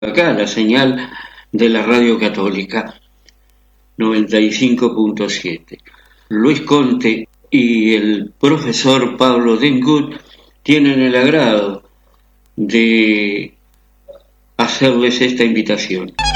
acá la señal de la Radio Católica 95.7. Luis Conte y el profesor Pablo Dengut tienen el agrado de hacerles esta invitación.